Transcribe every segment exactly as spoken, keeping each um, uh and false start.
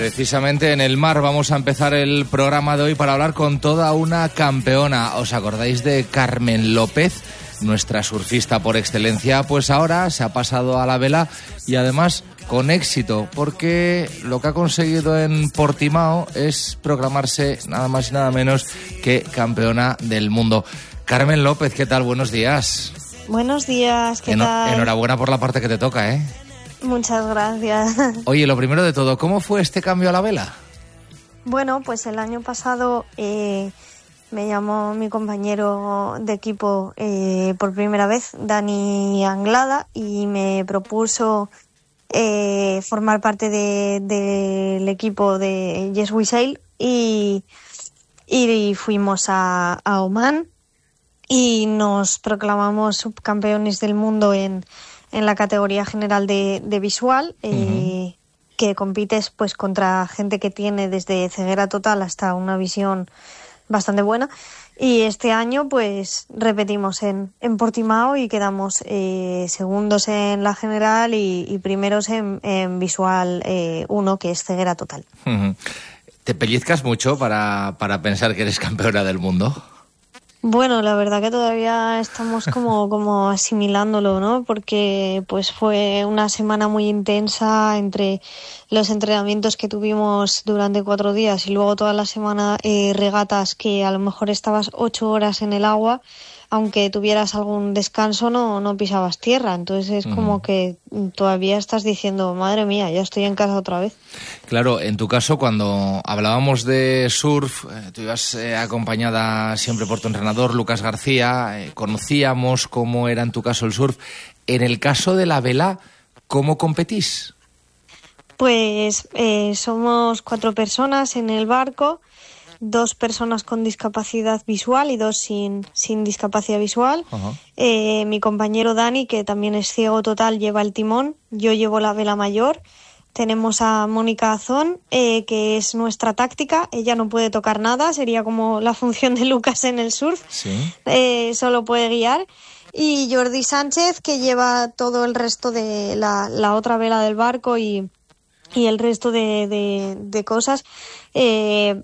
Precisamente en el mar vamos a empezar el programa de hoy para hablar con toda una campeona. ¿Os acordáis de Carmen López, nuestra surfista por excelencia? Pues ahora se ha pasado a la vela y además con éxito, porque lo que ha conseguido en Portimao es proclamarse nada más y nada menos que campeona del mundo. Carmen López, ¿qué tal? Buenos días. Buenos días, ¿qué Eno- tal? Enhorabuena por la parte que te toca, ¿eh? Muchas gracias. Oye, lo primero de todo, ¿cómo fue este cambio a la vela? Bueno, pues el año pasado eh, me llamó mi compañero de equipo eh, por primera vez, Dani Anglada, y me propuso eh, formar parte de, del equipo de Yes We Sail y, y fuimos a, a Oman y nos proclamamos subcampeones del mundo en, en la categoría general de, de visual, eh, uh-huh. que compites pues contra gente que tiene desde ceguera total hasta una visión bastante buena. Y este año pues repetimos en, en Portimao y quedamos eh, segundos en la general y, y primeros en, en visual eh, uno, que es ceguera total. Uh-huh. ¿Te pellizcas mucho para, para pensar que eres campeona del mundo? Bueno, la verdad que todavía estamos como, como asimilándolo, ¿no? Porque pues fue una semana muy intensa entre los entrenamientos que tuvimos durante cuatro días y luego toda la semana eh, regatas que a lo mejor estabas ocho horas en el agua, aunque tuvieras algún descanso no, no pisabas tierra. Entonces es uh-huh. como que todavía estás diciendo, madre mía, ya estoy en casa otra vez. Claro, en tu caso, cuando hablábamos de surf, eh, tú ibas eh, acompañada siempre por tu entrenador, Lucas García, eh, conocíamos cómo era en tu caso el surf. En el caso de la vela, ¿cómo competís? Pues eh, somos cuatro personas en el barco, dos personas con discapacidad visual y dos sin, sin discapacidad visual. Uh-huh. Eh, mi compañero Dani, que también es ciego total, lleva el timón, yo llevo la vela mayor. Tenemos a Mónica Azón, eh, que es nuestra táctica. Ella no puede tocar nada, sería como la función de Lucas en el surf. ¿Sí? Eh, solo puede guiar. Y Jordi Sánchez, que lleva todo el resto de la, la otra vela del barco y, y el resto de, de, de cosas. Eh,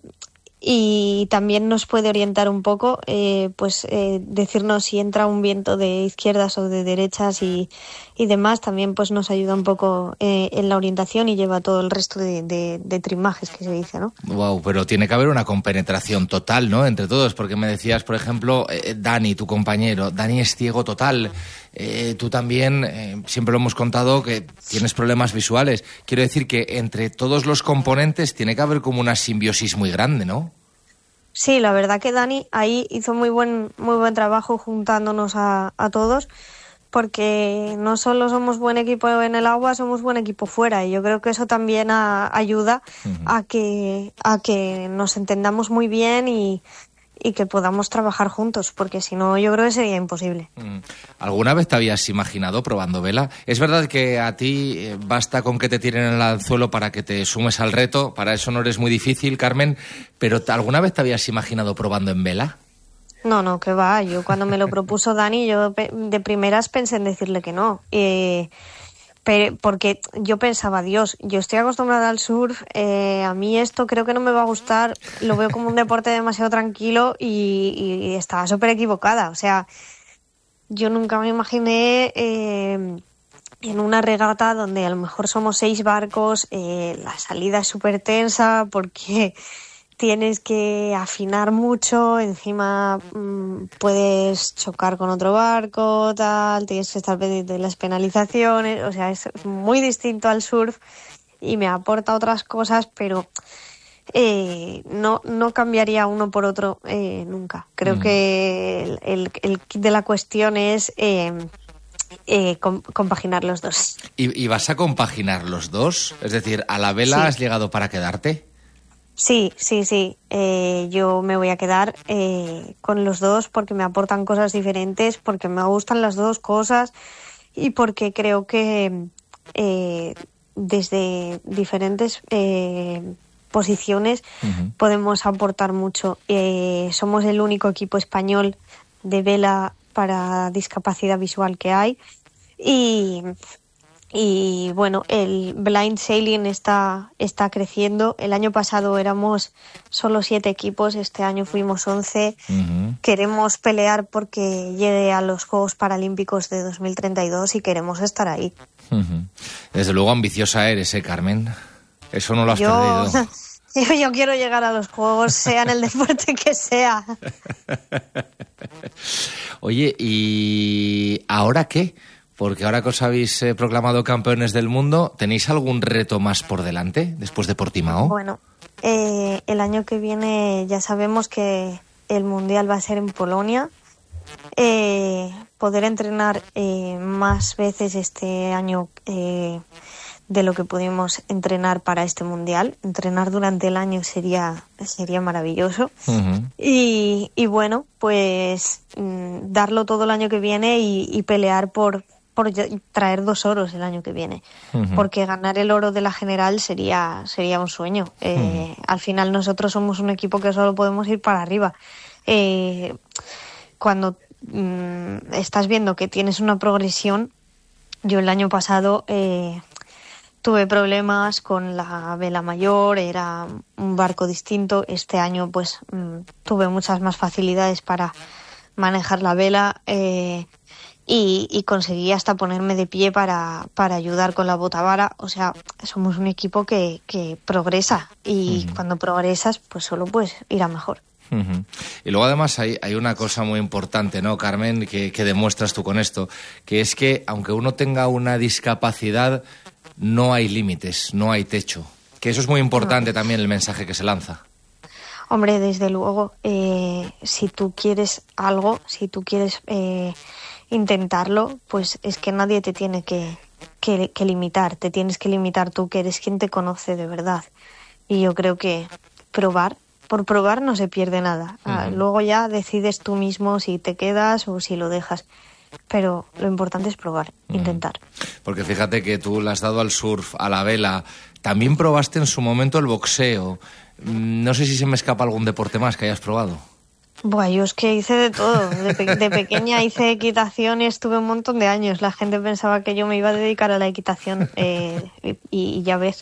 y también nos puede orientar un poco, eh, pues eh, decirnos si entra un viento de izquierdas o de derechas y, y demás. También pues nos ayuda un poco eh, en la orientación y lleva todo el resto de, de, de trimajes que se dice, ¿no? Wow, pero tiene que haber una compenetración total, ¿no? Entre todos, porque me decías, por ejemplo, eh, Dani, tu compañero, Dani es ciego total. Eh, tú también, eh, siempre lo hemos contado, que tienes problemas visuales. Quiero decir que entre todos los componentes tiene que haber como una simbiosis muy grande, ¿no? Sí, la verdad que Dani ahí hizo muy buen muy buen trabajo juntándonos a, a todos, porque no solo somos buen equipo en el agua, somos buen equipo fuera, y yo creo que eso también a, ayuda uh-huh. a que a que nos entendamos muy bien y y que podamos trabajar juntos, porque si no yo creo que sería imposible. ¿Alguna vez te habías imaginado probando vela? Es verdad que a ti eh, basta con que te tiren el anzuelo para que te sumes al reto, para eso no eres muy difícil, Carmen, pero ¿alguna vez te habías imaginado probando en vela? No, no, que va, yo cuando me lo propuso Dani, yo de primeras pensé en decirle que no, eh, pero porque yo pensaba, Dios, yo estoy acostumbrada al surf, eh, a mí esto creo que no me va a gustar, lo veo como un deporte demasiado tranquilo y, y estaba súper equivocada. O sea, yo nunca me imaginé eh, en una regata donde a lo mejor somos seis barcos, eh, la salida es súper tensa porque tienes que afinar mucho, encima mmm, puedes chocar con otro barco, tal, tienes que estar pendiente de las penalizaciones, o sea, es muy distinto al surf y me aporta otras cosas, pero eh, no, no cambiaría uno por otro eh, nunca. Creo mm. que el, el, el kit de la cuestión es eh, eh, com- compaginar los dos. ¿Y, ¿Y vas a compaginar los dos? Es decir, ¿a la vela sí. has llegado para quedarte? Sí, sí, sí. Eh, yo me voy a quedar eh, con los dos porque me aportan cosas diferentes, porque me gustan las dos cosas y porque creo que eh, desde diferentes eh, posiciones uh-huh. podemos aportar mucho. Eh, somos el único equipo español de vela para discapacidad visual que hay y Y bueno, el blind sailing está, está creciendo. El año pasado éramos solo siete equipos, este año fuimos once. Uh-huh. Queremos pelear porque llegue a los Juegos Paralímpicos de dos mil treinta y dos y queremos estar ahí. Uh-huh. Desde luego ambiciosa eres, ¿eh, Carmen? Eso no lo has yo, perdido. Yo, yo quiero llegar a los Juegos, sea en el deporte que sea. Oye, ¿y ahora qué? Porque ahora que os habéis eh, proclamado campeones del mundo, ¿tenéis algún reto más por delante después de Portimao? Bueno, eh, el año que viene ya sabemos que el Mundial va a ser en Polonia. Eh, poder entrenar eh, más veces este año eh, de lo que pudimos entrenar para este Mundial. Entrenar durante el año sería, sería maravilloso. Uh-huh. Y, y bueno, pues mm, darlo todo el año que viene y, y pelear por... por traer dos oros el año que viene, uh-huh. porque ganar el oro de la general sería sería un sueño. Eh, uh-huh. Al final nosotros somos un equipo que solo podemos ir para arriba. Eh, cuando mm, estás viendo que tienes una progresión, yo el año pasado eh, tuve problemas con la vela mayor, era un barco distinto. Este año pues mm, tuve muchas más facilidades para manejar la vela. Eh, Y, y conseguí hasta ponerme de pie para, para ayudar con la botavara. O sea, somos un equipo que, que progresa y uh-huh. cuando progresas, pues solo puedes ir a mejor. Uh-huh. Y luego además hay, hay una cosa muy importante, ¿no, Carmen?, que, que demuestras tú con esto, que es que aunque uno tenga una discapacidad, no hay límites, no hay techo. Que eso es muy importante no. también el mensaje que se lanza. Hombre, desde luego, eh, si tú quieres algo, si tú quieres... Eh, intentarlo, pues es que nadie te tiene que, que, que limitar, te tienes que limitar tú, que eres quien te conoce de verdad. Y yo creo que probar, por probar no se pierde nada. Uh-huh. Ah, luego ya decides tú mismo si te quedas o si lo dejas. Pero lo importante es probar, uh-huh. intentar. Porque fíjate que tú le has dado al surf, a la vela, también probaste en su momento el boxeo. No sé si se me escapa algún deporte más que hayas probado. Buah, yo es que hice de todo. De, pe- de pequeña hice equitación y estuve un montón de años. La gente pensaba que yo me iba a dedicar a la equitación eh, y, y ya ves.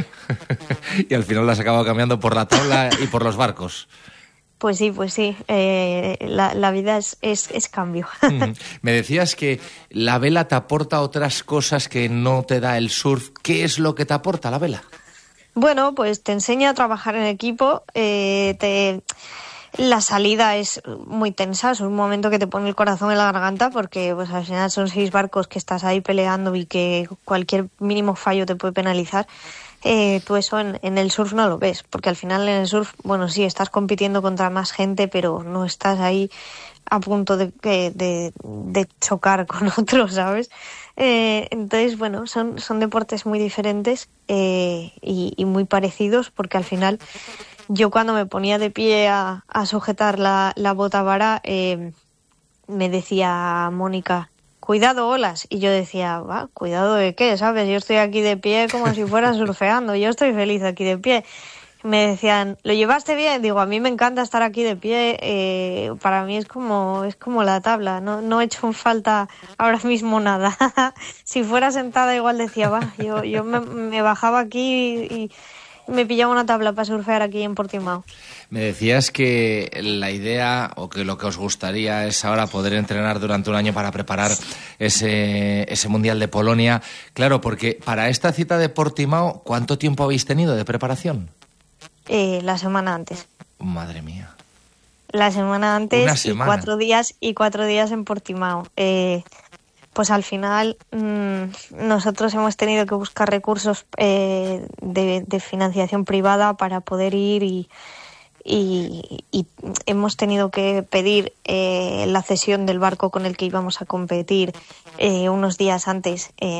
Y al final la has acabado cambiando por la tabla y por los barcos. Pues sí, pues sí. Eh, la, la vida es, es, es cambio. Me decías que la vela te aporta otras cosas que no te da el surf. ¿Qué es lo que te aporta la vela? Bueno, pues te enseña a trabajar en equipo, eh, te... La salida es muy tensa, es un momento que te pone el corazón en la garganta porque pues al final son seis barcos que estás ahí peleando y que cualquier mínimo fallo te puede penalizar. Eh, tú eso en, en el surf no lo ves, porque al final en el surf, bueno, sí, estás compitiendo contra más gente, pero no estás ahí a punto de, de, de chocar con otros, ¿sabes? Eh, entonces, bueno, son, son deportes muy diferentes eh, y, y muy parecidos porque al final... Yo cuando me ponía de pie a, a sujetar la, la botavara, eh, me decía Mónica, cuidado olas. Y yo decía, va, cuidado de qué, ¿sabes? Yo estoy aquí de pie como si fuera surfeando, yo estoy feliz aquí de pie. Me decían, ¿lo llevaste bien? Digo, a mí me encanta estar aquí de pie, eh, para mí es como es como la tabla, no, no he hecho en falta ahora mismo nada. Si fuera sentada igual decía, va, yo, yo me, me bajaba aquí y... y me pillaba una tabla para surfear aquí en Portimao. Me decías que la idea o que lo que os gustaría es ahora poder entrenar durante un año para preparar ese, ese Mundial de Polonia. Claro, porque para esta cita de Portimao, ¿cuánto tiempo habéis tenido de preparación? Eh, la semana antes. Madre mía. La semana antes Una semana. y cuatro días y cuatro días en Portimao. Eh, pues al final mmm, nosotros hemos tenido que buscar recursos eh, de, de financiación privada para poder ir y, y, y hemos tenido que pedir eh, la cesión del barco con el que íbamos a competir eh, unos días antes eh,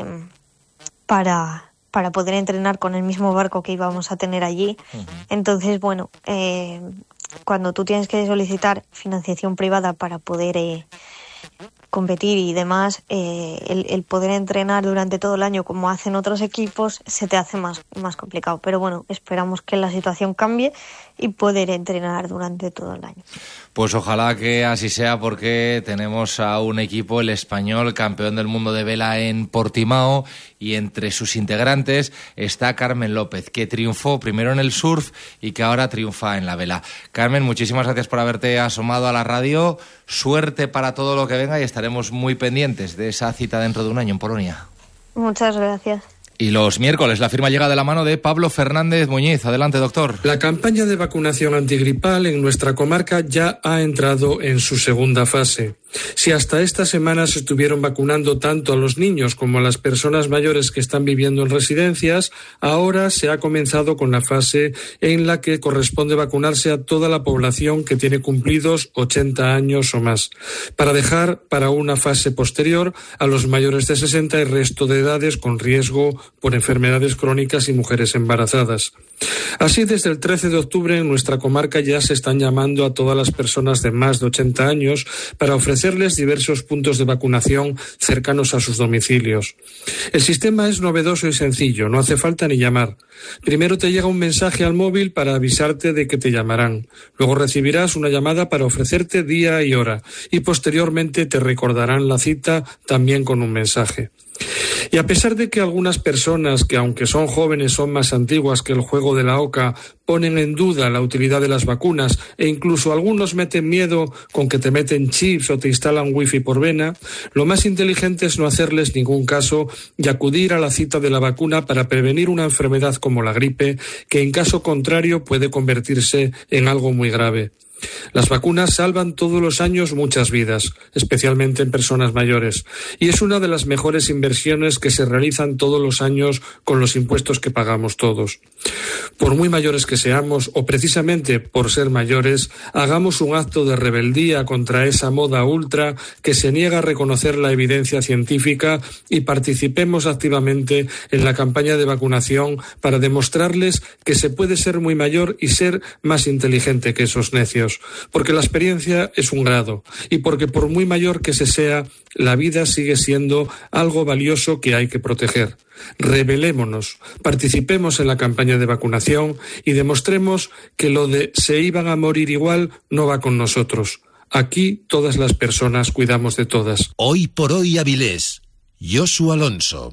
para, para poder entrenar con el mismo barco que íbamos a tener allí. Uh-huh. Entonces, bueno, eh, cuando tú tienes que solicitar financiación privada para poder... Eh, competir y demás, eh, el, el poder entrenar durante todo el año como hacen otros equipos se te hace más, más complicado. Pero bueno, esperamos que la situación cambie y poder entrenar durante todo el año. Pues ojalá que así sea, porque tenemos a un equipo, el Español, campeón del mundo de vela en Portimao, y entre sus integrantes está Carmen López, que triunfó primero en el surf y que ahora triunfa en la vela. Carmen, muchísimas gracias por haberte asomado a la radio. Suerte para todo lo que venga y estaremos muy pendientes de esa cita dentro de un año en Polonia. Muchas gracias. Y los miércoles la firma llega de la mano de Pablo Fernández Muñiz. Adelante, doctor. La campaña de vacunación antigripal en nuestra comarca ya ha entrado en su segunda fase. Si hasta esta semana se estuvieron vacunando tanto a los niños como a las personas mayores que están viviendo en residencias, ahora se ha comenzado con la fase en la que corresponde vacunarse a toda la población que tiene cumplidos ochenta años o más, para dejar para una fase posterior a los mayores de sesenta y resto de edades con riesgo por enfermedades crónicas y mujeres embarazadas. Así, desde el trece de octubre en nuestra comarca ya se están llamando a todas las personas de más de ochenta años para ofrecerles diversos puntos de vacunación cercanos a sus domicilios. El sistema es novedoso y sencillo, no hace falta ni llamar. Primero te llega un mensaje al móvil para avisarte de que te llamarán. Luego recibirás una llamada para ofrecerte día y hora y posteriormente te recordarán la cita también con un mensaje. Y a pesar de que algunas personas, que aunque son jóvenes son más antiguas que el juego de la oca, ponen en duda la utilidad de las vacunas e incluso algunos meten miedo con que te meten chips o te instalan wifi por vena, lo más inteligente es no hacerles ningún caso y acudir a la cita de la vacuna para prevenir una enfermedad como la gripe, que en caso contrario puede convertirse en algo muy grave. Las vacunas salvan todos los años muchas vidas, especialmente en personas mayores, y es una de las mejores inversiones que se realizan todos los años con los impuestos que pagamos todos. Por muy mayores que seamos, o precisamente por ser mayores, hagamos un acto de rebeldía contra esa moda ultra que se niega a reconocer la evidencia científica y participemos activamente en la campaña de vacunación para demostrarles que se puede ser muy mayor y ser más inteligente que esos necios. Porque la experiencia es un grado y porque por muy mayor que se sea, la vida sigue siendo algo valioso que hay que proteger. Rebelémonos, participemos en la campaña de vacunación y demostremos que lo de se iban a morir igual no va con nosotros. Aquí todas las personas cuidamos de todas. Hoy por hoy Avilés. Josu Alonso.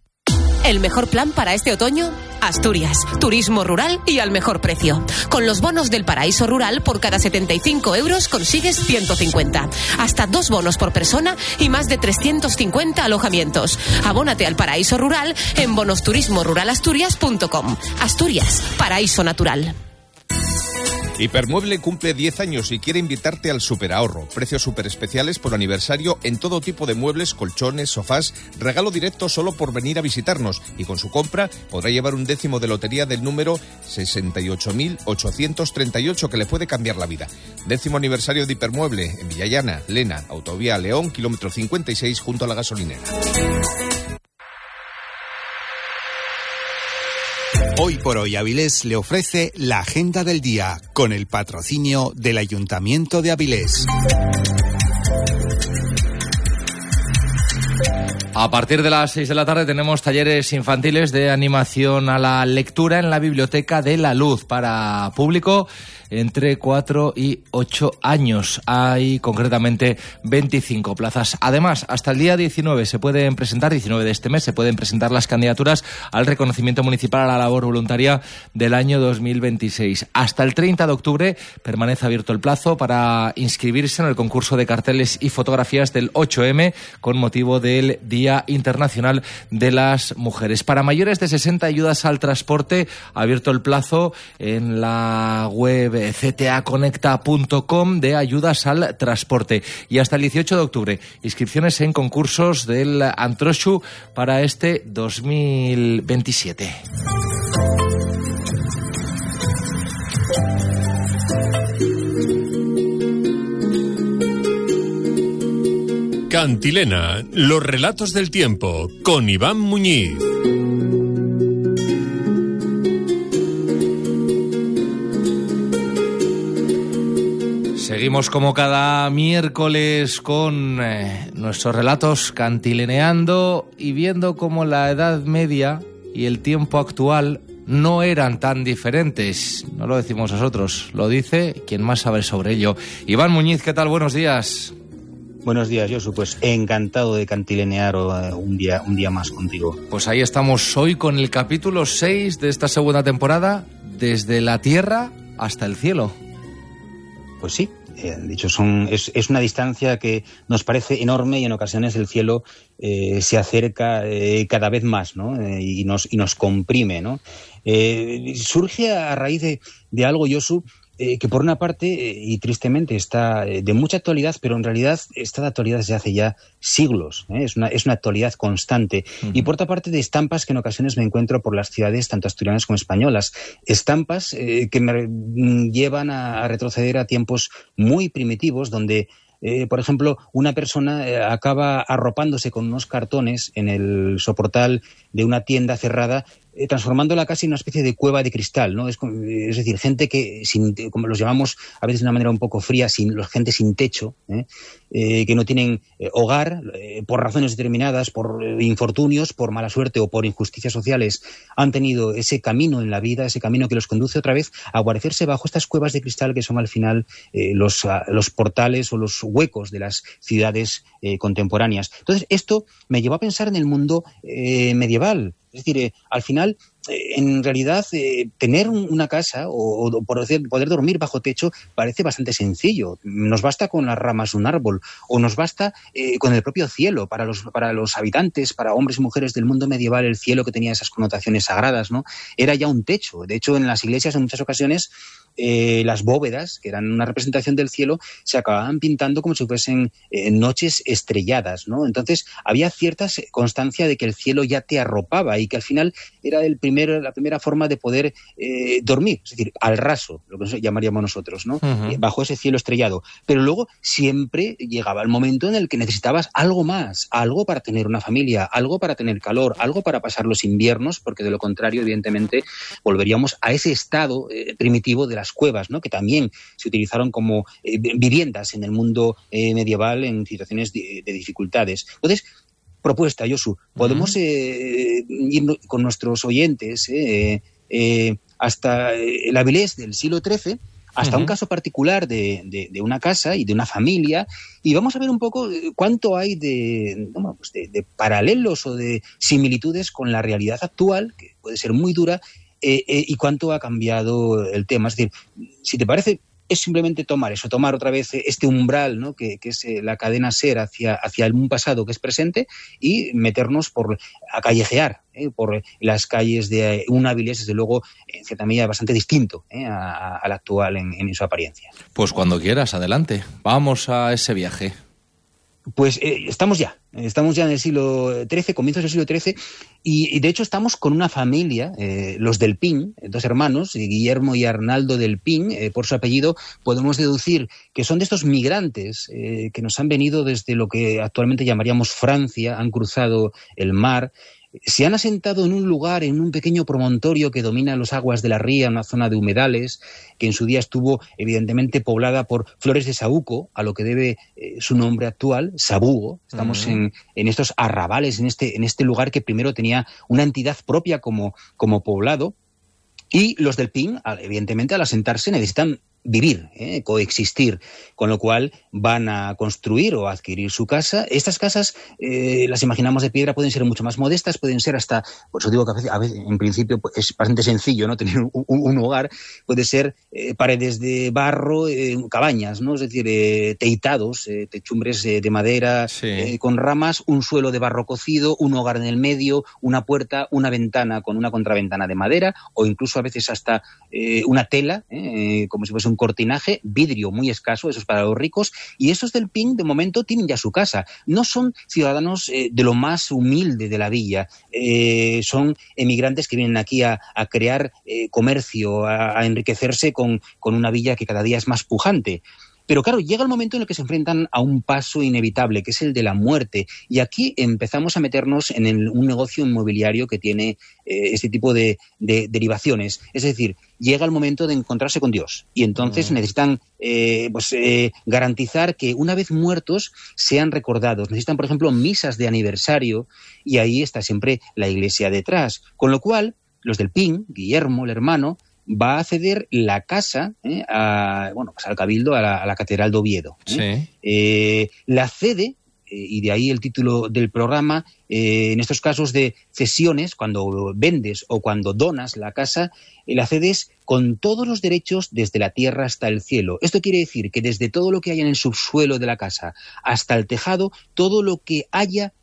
¿El mejor plan para este otoño? Asturias, turismo rural y al mejor precio. Con los bonos del Paraíso Rural, por cada setenta y cinco euros consigues ciento cincuenta. Hasta dos bonos por persona y más de trescientos cincuenta alojamientos. Abónate al Paraíso Rural en bonos turismo rural asturias punto com. Asturias, paraíso natural. Hipermueble cumple diez años y quiere invitarte al superahorro. Precios super especiales por aniversario en todo tipo de muebles, colchones, sofás. Regalo directo solo por venir a visitarnos. Y con su compra podrá llevar un décimo de lotería del número sesenta y ocho mil ochocientos treinta y ocho que le puede cambiar la vida. Décimo aniversario de Hipermueble en Villallana, Lena, Autovía León, kilómetro cincuenta y seis junto a la gasolinera. Hoy por hoy Avilés le ofrece la agenda del día con el patrocinio del Ayuntamiento de Avilés. A partir de las seis de la tarde tenemos talleres infantiles de animación a la lectura en la Biblioteca de la Luz para público entre cuatro y ocho años. Hay concretamente veinticinco plazas. Además, hasta el día diecinueve se pueden presentar, diecinueve de este mes, se pueden presentar las candidaturas al reconocimiento municipal a la labor voluntaria del año dos mil veintiséis. Hasta el treinta de octubre permanece abierto el plazo para inscribirse en el concurso de carteles y fotografías del ocho eme con motivo del Día Internacional de las Mujeres. Para mayores de sesenta, ayudas al transporte, abierto el plazo en la web c t a conecta punto com de ayudas al transporte. Y hasta el dieciocho de octubre, inscripciones en concursos del Antroshu para este dos mil veintisiete. Cantilena, los relatos del tiempo, con Iván Muñiz. Seguimos como cada miércoles con eh, nuestros relatos cantileneando y viendo cómo la Edad Media y el tiempo actual no eran tan diferentes. No lo decimos nosotros, lo dice quien más sabe sobre ello. Iván Muñiz, ¿qué tal? Buenos días. Buenos días, Josu. Pues encantado de cantilenear un día, un día más contigo. Pues ahí estamos hoy con el capítulo seis de esta segunda temporada, Desde la Tierra hasta el Cielo. Pues sí, eh, de hecho son, es, es una distancia que nos parece enorme y en ocasiones el cielo eh, se acerca eh, cada vez más, ¿no? Eh, y, nos, y nos comprime, ¿no? Eh, surge a raíz de, de algo, Josu, Eh, que por una parte, eh, y tristemente, está eh, de mucha actualidad, pero en realidad está de actualidad desde hace ya siglos. ¿eh? Es una, es una actualidad constante. Uh-huh. Y por otra parte, de estampas que en ocasiones me encuentro por las ciudades, tanto asturianas como españolas. Estampas eh, que me llevan a, a retroceder a tiempos muy primitivos, donde Eh, por ejemplo, una persona eh, acaba arropándose con unos cartones en el soportal de una tienda cerrada, eh, transformándola casi en una especie de cueva de cristal, ¿no? Es, es decir, gente que, sin, como los llamamos a veces de una manera un poco fría, sin, gente sin techo, ¿eh? Eh, que no tienen eh, hogar, eh, por razones determinadas, por eh, infortunios, por mala suerte o por injusticias sociales, han tenido ese camino en la vida, ese camino que los conduce otra vez a guarecerse bajo estas cuevas de cristal que son al final eh, los, los portales o los huecos de las ciudades eh, contemporáneas. Entonces, esto me llevó a pensar en el mundo eh, medieval. Es decir, eh, al final, eh, en realidad, eh, tener un, una casa o, o poder, poder dormir bajo techo parece bastante sencillo. Nos basta con las ramas de un árbol o nos basta eh, con el propio cielo. Para los, para los habitantes, para hombres y mujeres del mundo medieval, el cielo, que tenía esas connotaciones sagradas, ¿no?, era ya un techo. De hecho, en las iglesias, en muchas ocasiones, Eh, las bóvedas, que eran una representación del cielo, se acababan pintando como si fuesen eh, noches estrelladas, ¿no? Entonces había cierta constancia de que el cielo ya te arropaba y que al final era el primer, la primera forma de poder eh, dormir, es decir, al raso, lo que llamaríamos nosotros, ¿no? Uh-huh. eh, bajo ese cielo estrellado. Pero luego siempre llegaba el momento en el que necesitabas algo más, algo para tener una familia, algo para tener calor, algo para pasar los inviernos, porque de lo contrario, evidentemente, volveríamos a ese estado eh, primitivo de la cuevas, ¿no?, que también se utilizaron como eh, viviendas en el mundo eh, medieval en situaciones de, de dificultades. Entonces, propuesta, Josu, podemos eh, ir con nuestros oyentes eh, eh, hasta el Avilés del siglo trece, hasta uh-huh. un caso particular de, de, de una casa y de una familia, y vamos a ver un poco cuánto hay de, bueno, pues de, de paralelos o de similitudes con la realidad actual, que puede ser muy dura, Eh, eh, y cuánto ha cambiado el tema. Es decir, si te parece, es simplemente tomar eso, tomar otra vez este umbral, ¿no?, que, que es eh, la cadena SER hacia, hacia un pasado que es presente, y meternos por a callejear eh, por las calles de un Avilés, desde luego, en cierta medida bastante distinto eh, a, a la actual en, en su apariencia. Pues cuando quieras, adelante. Vamos a ese viaje. Pues eh, estamos ya, estamos ya en el siglo trece, comienzos del siglo trece, y, y de hecho estamos con una familia, eh, los del Pin, dos hermanos, Guillermo y Arnaldo del Pin, eh, por su apellido podemos deducir que son de estos migrantes eh, que nos han venido desde lo que actualmente llamaríamos Francia, han cruzado el mar, se han asentado en un lugar, en un pequeño promontorio que domina las aguas de la ría, una zona de humedales, que en su día estuvo evidentemente poblada por flores de saúco, a lo que debe eh, su nombre actual, Sabugo. Estamos uh-huh. en, en estos arrabales, en este, en este lugar que primero tenía una entidad propia como, como poblado, y los del Pin, evidentemente, al asentarse necesitan vivir, ¿eh? coexistir, con lo cual van a construir o adquirir su casa. Estas casas, eh, las imaginamos de piedra, pueden ser mucho más modestas, pueden ser hasta, por eso digo que a veces, a veces en principio es bastante sencillo, ¿no?, tener un, un hogar, puede ser eh, paredes de barro, eh, cabañas, ¿no?, es decir, eh, teitados, eh, techumbres eh, de madera, sí. eh, con ramas, un suelo de barro cocido, un hogar en el medio, una puerta, una ventana con una contraventana de madera, o incluso a veces hasta eh, una tela, eh, como si fuese un cortinaje, vidrio muy escaso, eso es para los ricos, y esos del Pin de momento tienen ya su casa. No son ciudadanos eh, de lo más humilde de la villa, eh, son emigrantes que vienen aquí a, a crear eh, comercio, a, a enriquecerse con, con una villa que cada día es más pujante. Pero claro, llega el momento en el que se enfrentan a un paso inevitable, que es el de la muerte. Y aquí empezamos a meternos en el, un negocio inmobiliario que tiene eh, este tipo de, de derivaciones. Es decir, llega el momento de encontrarse con Dios. Y entonces mm. necesitan eh, pues, eh, garantizar que una vez muertos sean recordados. Necesitan, por ejemplo, misas de aniversario, y ahí está siempre la iglesia detrás. Con lo cual, los del P I N, Guillermo, el hermano, va a ceder la casa eh, a, bueno, pues al Cabildo, a la, a la Catedral de Oviedo. ¿eh? Sí. Eh, la cede, eh, y de ahí el título del programa, eh, en estos casos de cesiones, cuando vendes o cuando donas la casa, eh, la cedes con todos los derechos desde la tierra hasta el cielo. Esto quiere decir que desde todo lo que haya en el subsuelo de la casa hasta el tejado, todo lo que haya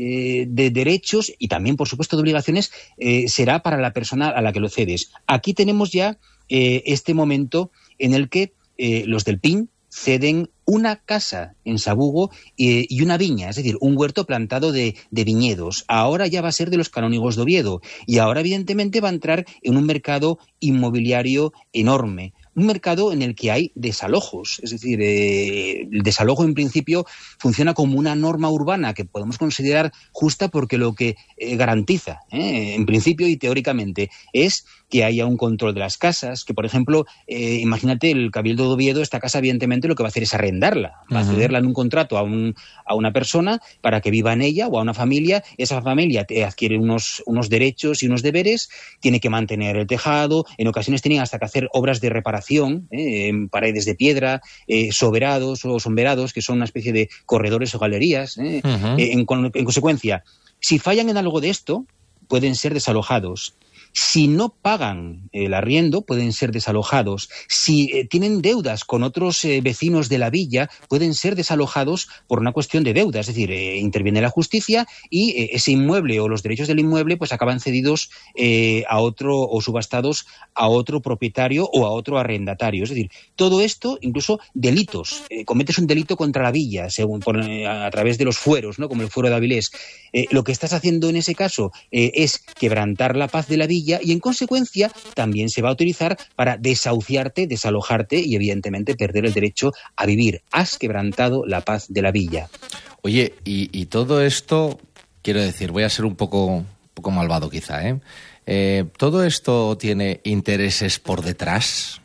de derechos y también, por supuesto, de obligaciones, eh, será para la persona a la que lo cedes. Aquí tenemos ya eh, este momento en el que eh, los del P I N ceden una casa en Sabugo eh, y una viña, es decir, un huerto plantado de, de viñedos. Ahora ya va a ser de los canónigos de Oviedo y ahora, evidentemente, va a entrar en un mercado inmobiliario enorme. Un mercado en el que hay desalojos, es decir, eh, el desalojo en principio funciona como una norma urbana que podemos considerar justa porque lo que eh, garantiza, eh, en principio y teóricamente, es que haya un control de las casas, que por ejemplo, eh, imagínate el Cabildo de Oviedo, esta casa evidentemente lo que va a hacer es arrendarla, va uh-huh. a cederla en un contrato a, un, a una persona para que viva en ella o a una familia, esa familia te adquiere unos, unos derechos y unos deberes, tiene que mantener el tejado, en ocasiones tienen hasta que hacer obras de reparación, Eh, en paredes de piedra, eh, soberados o somberados, que son una especie de corredores o galerías. Eh. Uh-huh. Eh, en, en consecuencia, si fallan en algo de esto, pueden ser desalojados. Si no pagan el arriendo, pueden ser desalojados. Si eh, tienen deudas con otros eh, vecinos de la villa, pueden ser desalojados por una cuestión de deuda. Es decir, eh, interviene la justicia y eh, ese inmueble o los derechos del inmueble pues acaban cedidos eh, a otro o subastados a otro propietario o a otro arrendatario. Es decir, todo esto, incluso delitos. Eh, cometes un delito contra la villa, según por, eh, a través de los fueros, ¿no? Como el fuero de Avilés. Eh, lo que estás haciendo en ese caso eh, es quebrantar la paz de la villa y en consecuencia también se va a utilizar para desahuciarte, desalojarte y evidentemente perder el derecho a vivir. Has quebrantado la paz de la villa. Oye, y, y todo esto, quiero decir, voy a ser un poco, un poco malvado quizá, ¿eh? Eh, ¿todo esto tiene intereses por detrás?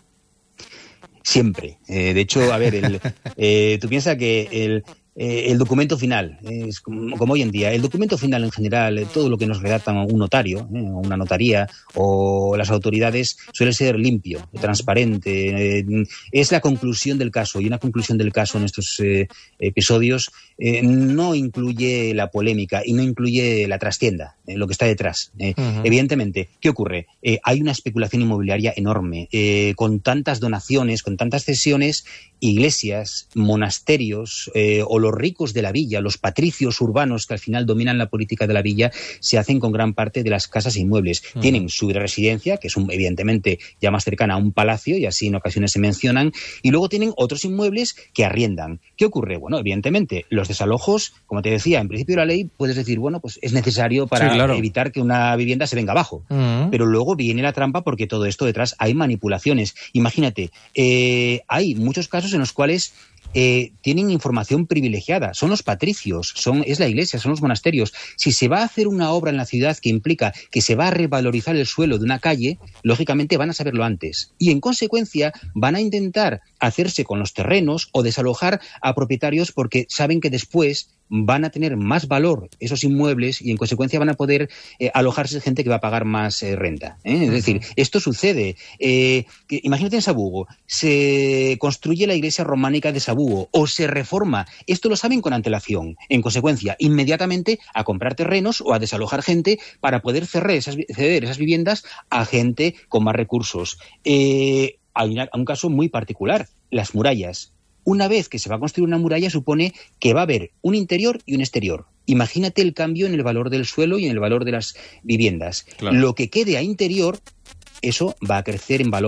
Siempre. Eh, de hecho, a ver, el, eh, tú piensas que el... Eh, el documento final, eh, es como, como hoy en día, el documento final en general, eh, todo lo que nos redactan un notario, eh, una notaría o las autoridades suele ser limpio, transparente, eh, es la conclusión del caso y una conclusión del caso en estos eh, episodios eh, no incluye la polémica y no incluye la trastienda, eh, lo que está detrás. Eh. Uh-huh. Evidentemente, ¿qué ocurre? Eh, hay una especulación inmobiliaria enorme, eh, con tantas donaciones, con tantas cesiones, iglesias, monasterios eh, o los ricos de la villa, los patricios urbanos que al final dominan la política de la villa, se hacen con gran parte de las casas e inmuebles. Uh-huh. Tienen su residencia, que es un, evidentemente ya más cercana a un palacio, y así en ocasiones se mencionan, y luego tienen otros inmuebles que arriendan. ¿Qué ocurre? Bueno, evidentemente, los desalojos, como te decía, en principio de la ley puedes decir, bueno, pues es necesario para sí, claro. evitar que una vivienda se venga abajo. Uh-huh. Pero luego viene la trampa porque todo esto detrás hay manipulaciones. Imagínate, eh, hay muchos casos en los cuales Eh, tienen información privilegiada, son los patricios, son, es la iglesia, son los monasterios. Si se va a hacer una obra en la ciudad que implica que se va a revalorizar el suelo de una calle, lógicamente van a saberlo antes y en consecuencia van a intentar hacerse con los terrenos o desalojar a propietarios porque saben que después van a tener más valor esos inmuebles y en consecuencia van a poder eh, alojarse gente que va a pagar más eh, renta. ¿eh? Es uh-huh. decir, esto sucede. Eh, que, imagínate en Sabugo, se construye la iglesia románica de Sabugo o se reforma. Esto lo saben con antelación. En consecuencia, inmediatamente a comprar terrenos o a desalojar gente para poder ceder esas, ceder esas viviendas a gente con más recursos. Eh, hay una, un caso muy particular, las murallas. Una vez que se va a construir una muralla, supone que va a haber un interior y un exterior. Imagínate el cambio en el valor del suelo y en el valor de las viviendas. Claro. Lo que quede a interior, eso va a crecer en valor.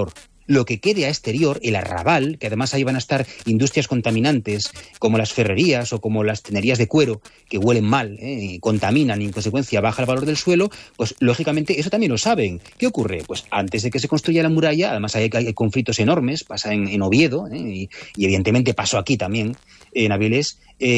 lo que quede a exterior, el arrabal, que además ahí van a estar industrias contaminantes como las ferrerías o como las tenerías de cuero, que huelen mal, ¿eh? y contaminan y en consecuencia baja el valor del suelo, pues lógicamente eso también lo saben. ¿Qué ocurre? Pues antes de que se construya la muralla, además hay, hay conflictos enormes, pasa en, en Oviedo, ¿eh? y, y evidentemente pasó aquí también, en Avilés,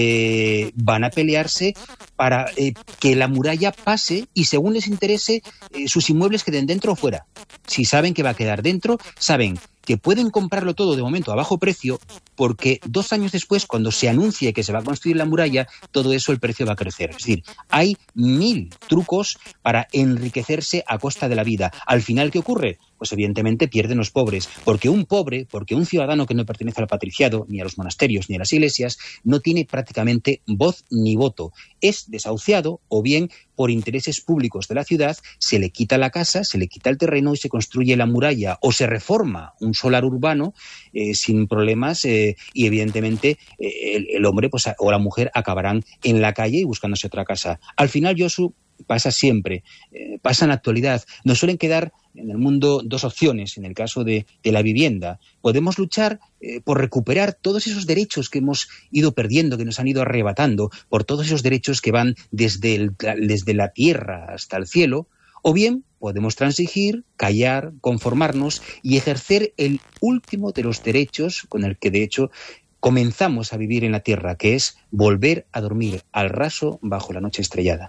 eh, van a pelearse para eh, que la muralla pase y según les interese eh, sus inmuebles queden dentro o fuera. Si saben que va a quedar dentro, saben que pueden comprarlo todo de momento a bajo precio porque dos años después, cuando se anuncie que se va a construir la muralla, todo eso el precio va a crecer. Es decir, hay mil trucos para enriquecerse a costa de la vida. Al final, ¿qué ocurre? Pues evidentemente pierden los pobres, porque un pobre, porque un ciudadano que no pertenece al patriciado, ni a los monasterios, ni a las iglesias, no tiene prácticamente voz ni voto. Es desahuciado o bien por intereses públicos de la ciudad se le quita la casa, se le quita el terreno y se construye la muralla o se reforma un solar urbano eh, sin problemas eh, y evidentemente eh, el, el hombre pues, o la mujer acabarán en la calle y buscándose otra casa. Al final, Josu, pasa siempre, eh, pasa en la actualidad. Nos suelen quedar en el mundo dos opciones. En el caso de, de la vivienda, podemos luchar eh, por recuperar todos esos derechos que hemos ido perdiendo, que nos han ido arrebatando, por todos esos derechos que van desde, el, desde la tierra hasta el cielo, o bien podemos transigir, callar, conformarnos y ejercer el último de los derechos con el que de hecho comenzamos a vivir en la tierra, que es volver a dormir al raso bajo la noche estrellada.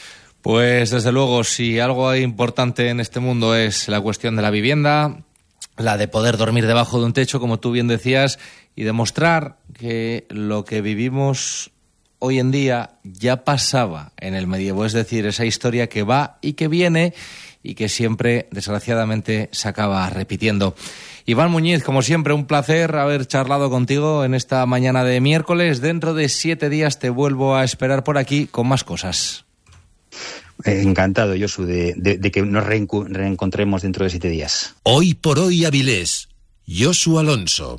Pues desde luego, si algo importante en este mundo es la cuestión de la vivienda, la de poder dormir debajo de un techo, como tú bien decías, y demostrar que lo que vivimos hoy en día ya pasaba en el medievo, es decir, esa historia que va y que viene y que siempre, desgraciadamente, se acaba repitiendo. Iván Muñiz, como siempre, un placer haber charlado contigo en esta mañana de miércoles. Dentro de siete días te vuelvo a esperar por aquí con más cosas. Encantado, Josu, de, de, de que nos reencu- reencontremos dentro de siete días. Hoy por hoy Avilés, Josu Alonso.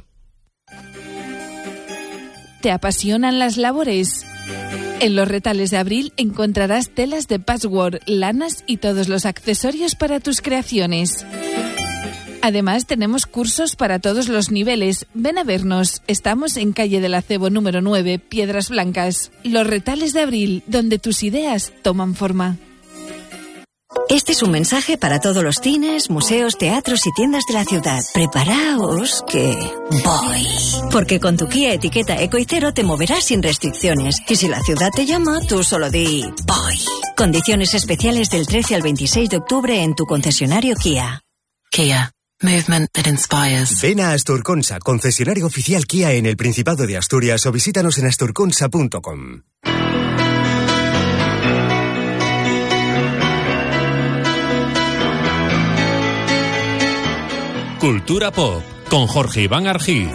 ¿Te apasionan las labores? En los Retales de Abril encontrarás telas de patchwork, lanas y todos los accesorios para tus creaciones. Además, tenemos cursos para todos los niveles. Ven a vernos. Estamos en calle del Acebo número nueve, Piedras Blancas. Los Retales de Abril, donde tus ideas toman forma. Este es un mensaje para todos los cines, museos, teatros y tiendas de la ciudad. Preparaos que voy. Porque con tu Kia etiqueta Eco y Cero te moverás sin restricciones. Y si la ciudad te llama, tú solo di voy. Condiciones especiales del trece al veintiséis de octubre en tu concesionario Kia. Kia. Movement that inspires. Ven a Asturconsa, concesionario oficial Kia en el Principado de Asturias, o visítanos en asturconsa punto com. Cultura Pop, con Jorge Iván Argiz.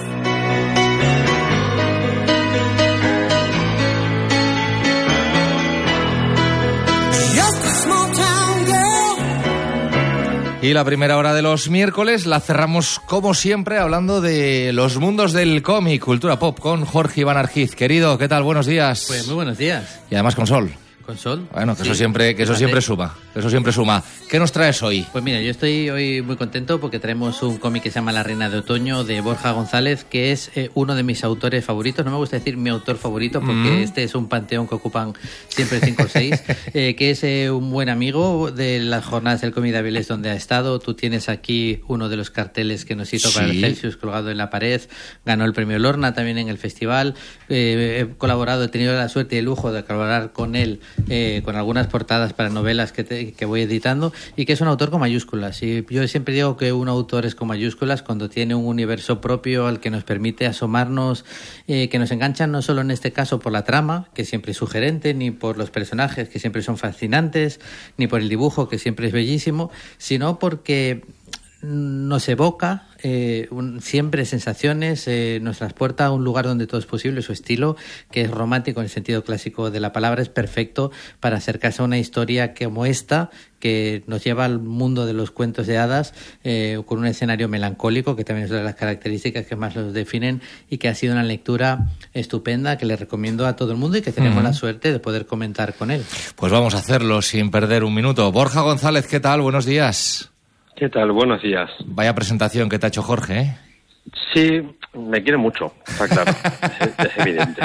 Y la primera hora de los miércoles la cerramos, como siempre, hablando de los mundos del cómic, Cultura Pop, con Jorge Iván Argiz. Querido, ¿qué tal? Buenos días. Pues muy buenos días. Y además con sol. ¿Con sol? Bueno, que sí, eso siempre, que eso siempre suma, que eso siempre suma. ¿Qué nos traes hoy? Pues mira, yo estoy hoy muy contento porque traemos un cómic que se llama La Reina de Otoño, de Borja González, que es eh, uno de mis autores favoritos. No me gusta decir mi autor favorito porque mm. este es un panteón que ocupan siempre cinco o seis, eh, que es eh, un buen amigo de las jornadas del cómic de Avilés donde ha estado. Tú tienes aquí uno de los carteles que nos hizo sí. para el Celsius colgado en la pared. Ganó el premio Lorna también en el festival. Eh, he colaborado, he tenido la suerte y el lujo de colaborar con él eh, con algunas portadas para novelas que, te, que voy editando, y que es un autor con mayúsculas. Y yo siempre digo que un autor es con mayúsculas cuando tiene un universo propio al que nos permite asomarnos, eh, que nos enganchan no solo en este caso por la trama, que siempre es sugerente, ni por los personajes, que siempre son fascinantes, ni por el dibujo, que siempre es bellísimo, sino porque nos evoca eh, un, siempre sensaciones, eh, nos transporta a un lugar donde todo es posible. Su estilo, que es romántico en el sentido clásico de la palabra, es perfecto para acercarse a una historia como esta, que nos lleva al mundo de los cuentos de hadas, eh, con un escenario melancólico, que también es una de las características que más los definen, y que ha sido una lectura estupenda que le recomiendo a todo el mundo y que tenemos uh-huh. la suerte de poder comentar con él. Pues vamos a hacerlo sin perder un minuto. Borja González, ¿qué tal? Buenos días. ¿Qué tal? Buenos días. Vaya presentación que te ha hecho Jorge, ¿eh? Sí, me quiere mucho, está claro, es, es evidente.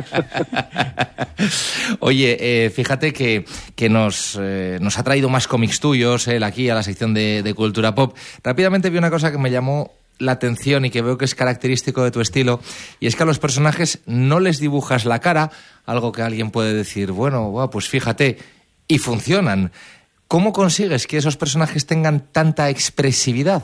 Oye, eh, fíjate que, que nos, eh, nos ha traído más cómics tuyos, él aquí a la sección de, de Cultura Pop. Rápidamente vi una cosa que me llamó la atención y que veo que es característico de tu estilo, y es que a los personajes no les dibujas la cara, algo que alguien puede decir, bueno, bueno pues fíjate, y funcionan. ¿Cómo consigues que esos personajes tengan tanta expresividad?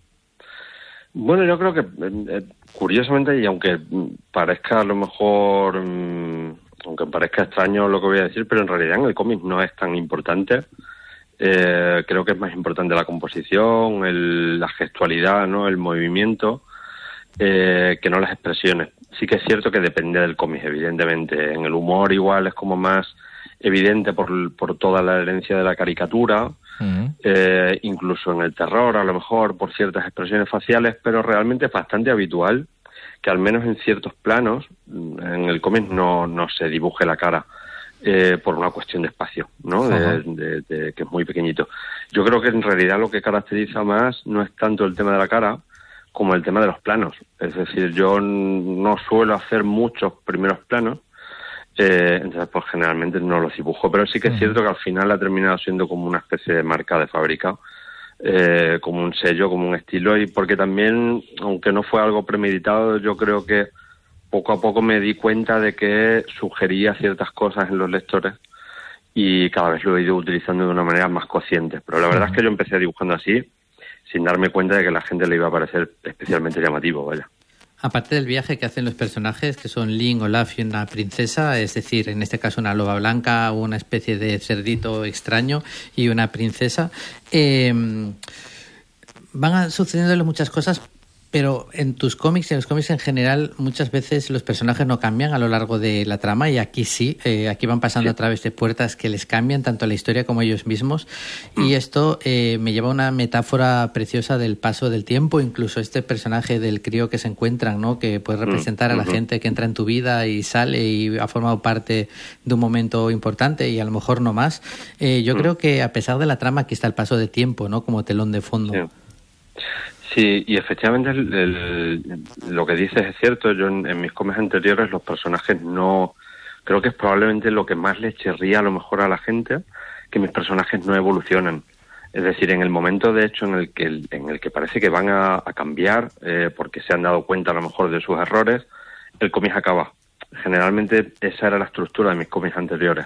Bueno, yo creo que, eh, curiosamente, y aunque parezca a lo mejor, mmm, aunque parezca extraño lo que voy a decir, pero en realidad en el cómic no es tan importante. Eh, creo que es más importante la composición, el, la gestualidad, ¿no? El movimiento, eh, que no las expresiones. Sí que es cierto que depende del cómic, evidentemente. En el humor igual es como más evidente por, por toda la herencia de la caricatura. Uh-huh. Eh, incluso en el terror, a lo mejor por ciertas expresiones faciales, pero realmente es bastante habitual que al menos en ciertos planos en el cómic no, no se dibuje la cara, eh, por una cuestión de espacio, ¿no? Uh-huh. de, de, de, que es muy pequeñito. Yo creo que en realidad lo que caracteriza más no es tanto el tema de la cara como el tema de los planos. Es decir, yo no suelo hacer muchos primeros planos, Eh, entonces pues generalmente no los dibujo, pero sí que es cierto que al final ha terminado siendo como una especie de marca de fábrica, eh, como un sello, como un estilo, y porque también, aunque no fue algo premeditado, yo creo que poco a poco me di cuenta de que sugería ciertas cosas en los lectores y cada vez lo he ido utilizando de una manera más consciente, pero la verdad es que yo empecé dibujando así sin darme cuenta de que a la gente le iba a parecer especialmente llamativo, vaya. Aparte del viaje que hacen los personajes, que son Link, Olaf y una princesa, es decir, en este caso una loba blanca, una especie de cerdito extraño y una princesa, eh, van sucediéndole muchas cosas, pero en tus cómics y en los cómics en general muchas veces los personajes no cambian a lo largo de la trama, y aquí sí, eh, aquí van pasando sí. a través de puertas que les cambian tanto la historia como ellos mismos, mm. y esto eh, me lleva a una metáfora preciosa del paso del tiempo, incluso este personaje del crío que se encuentran, ¿no? Que puede representar mm. a la uh-huh. gente que entra en tu vida y sale y ha formado parte de un momento importante y a lo mejor no más. Eh, yo mm. creo que a pesar de la trama aquí está el paso de tiempo, ¿no? Como telón de fondo. Sí. Sí, y efectivamente el, el, lo que dices es cierto. Yo en, en mis cómics anteriores los personajes no... Creo que es probablemente lo que más le chirría a lo mejor a la gente, que mis personajes no evolucionan. Es decir, en el momento de hecho en el que, en el que parece que van a, a cambiar, eh, porque se han dado cuenta a lo mejor de sus errores, el cómic acaba. Generalmente esa era la estructura de mis cómics anteriores.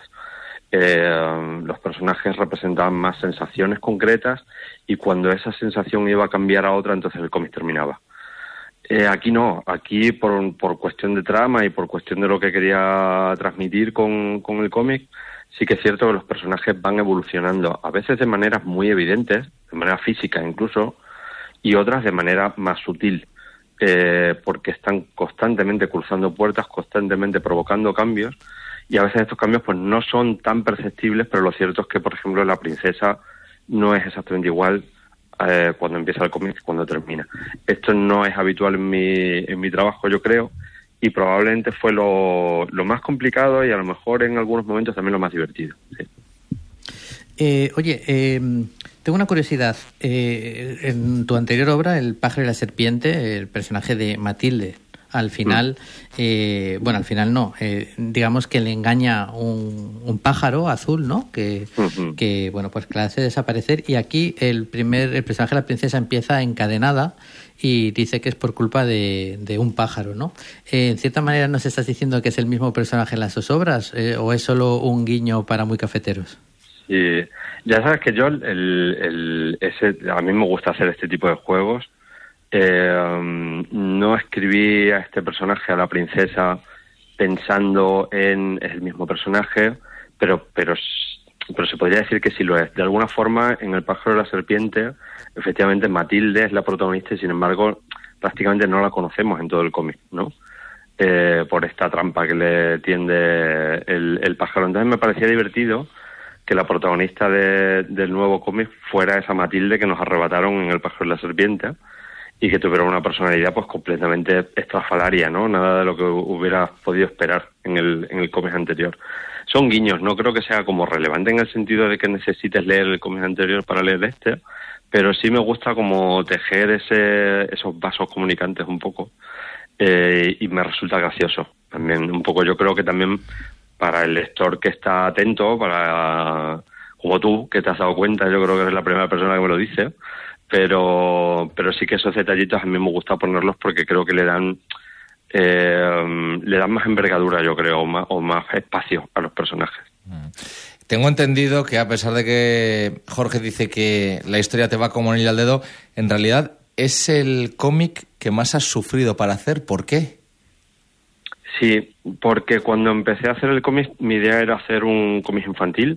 Eh, los personajes representaban más sensaciones concretas y cuando esa sensación iba a cambiar a otra, entonces el cómic terminaba. Eh, aquí no, aquí por, por cuestión de trama y por cuestión de lo que quería transmitir con, con el cómic, sí que es cierto que los personajes van evolucionando, a veces de maneras muy evidentes, de manera física incluso, y otras de manera más sutil, eh, porque están constantemente cruzando puertas, constantemente provocando cambios. Y a veces estos cambios pues no son tan perceptibles, pero lo cierto es que, por ejemplo, la princesa no es exactamente igual eh, cuando empieza el cómic que cuando termina. Esto no es habitual en mi, en mi trabajo, yo creo, y probablemente fue lo, lo más complicado y a lo mejor en algunos momentos también lo más divertido. Sí. Eh, oye, eh, tengo una curiosidad. Eh, en tu anterior obra, El pájaro y la serpiente, el personaje de Matilde, al final, eh, bueno, al final no, eh, digamos que le engaña un, un pájaro azul, ¿no? Que, uh-huh. que, bueno, pues que la hace desaparecer, y aquí el primer, el personaje de la princesa empieza encadenada y dice que es por culpa de, de un pájaro, ¿no? Eh, en cierta manera, ¿nos estás diciendo que es el mismo personaje en las dos obras, eh, o es solo un guiño para muy cafeteros? Sí, ya sabes que yo, el, el, ese, a mí me gusta hacer este tipo de juegos. Eh, um, no escribí a este personaje, a la princesa, pensando en el mismo personaje, pero pero pero se podría decir que sí lo es. De alguna forma, en El pájaro y la serpiente, efectivamente Matilde es la protagonista y sin embargo prácticamente no la conocemos en todo el cómic, ¿no? Eh, por esta trampa que le tiende el, el pájaro. Entonces me parecía divertido que la protagonista de, del nuevo cómic fuera esa Matilde que nos arrebataron en El pájaro y la serpiente, y que tuviera una personalidad pues completamente estrafalaria, ¿no? Nada de lo que hubiera podido esperar en el, en el cómic anterior. Son guiños, no creo que sea como relevante en el sentido de que necesites leer el cómic anterior para leer este, pero sí me gusta como tejer ese, esos vasos comunicantes un poco, eh, y me resulta gracioso también un poco. Yo creo que también para el lector que está atento, para como tú, que te has dado cuenta, yo creo que eres la primera persona que me lo dice, pero pero sí que esos detallitos a mí me gusta ponerlos porque creo que le dan eh, le dan más envergadura, yo creo, o más, o más espacio a los personajes. Tengo entendido que a pesar de que Jorge dice que la historia te va como anillo al dedo, en realidad es el cómic que más has sufrido para hacer. ¿Por qué? Sí, porque cuando empecé a hacer el cómic, mi idea era hacer un cómic infantil.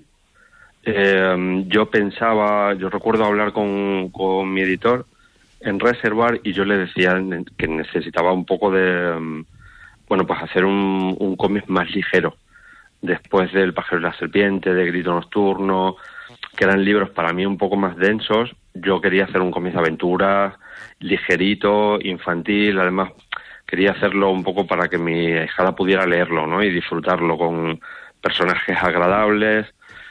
Eh, yo pensaba, yo recuerdo hablar con, con mi editor en Reservoir y yo le decía que necesitaba un poco de, bueno, pues hacer un, un cómic más ligero. Después del Pájaro y la Serpiente, de Grito Nocturno, que eran libros para mí un poco más densos, yo quería hacer un cómic de aventuras, ligerito, infantil, además quería hacerlo un poco para que mi hijada pudiera leerlo, ¿no? Y disfrutarlo con personajes agradables.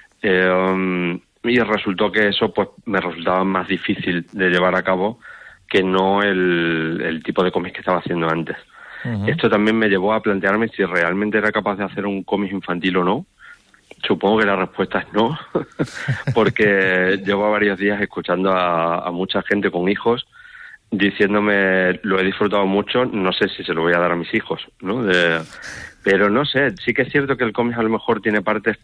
Eh, y resultó que eso pues me resultaba más difícil de llevar a cabo que no el, el tipo de cómic que estaba haciendo antes. Uh-huh. Esto también me llevó a plantearme si realmente era capaz de hacer un cómic infantil o no. Supongo que la respuesta es no, porque llevo varios días escuchando a, a mucha gente con hijos diciéndome lo he disfrutado mucho, no sé si se lo voy a dar a mis hijos, ¿no? De, pero no sé, sí que es cierto que el cómic a lo mejor tiene partes...